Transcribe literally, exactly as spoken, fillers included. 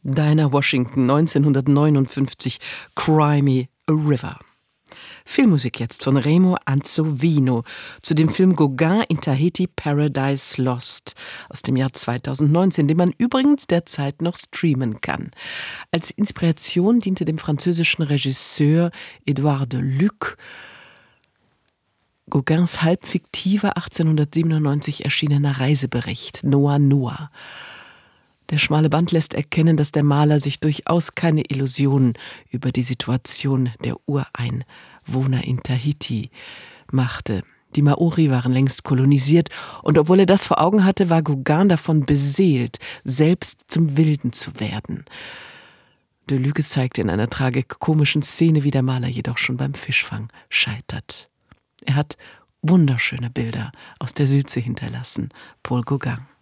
Dinah Washington, neunzehnhundertneunundfünfzig, Cry Me a River. Filmmusik jetzt von Remo Anzovino zu dem Film Gauguin in Tahiti Paradise Lost aus dem Jahr zweitausendneunzehn, den man übrigens derzeit noch streamen kann. Als Inspiration diente dem französischen Regisseur Édouard Deluc Gauguins halb fiktiver achtzehnhundertsiebenundneunzig erschienener Reisebericht Noa Noa. Der schmale Band lässt erkennen, dass der Maler sich durchaus keine Illusionen über die Situation der Ureinwohner in Tahiti machte. Die Maori waren längst kolonisiert und obwohl er das vor Augen hatte, war Gauguin davon beseelt, selbst zum Wilden zu werden. Deluc zeigt in einer tragikomischen Szene, wie der Maler jedoch schon beim Fischfang scheitert. Er hat wunderschöne Bilder aus der Südsee hinterlassen, Paul Gauguin.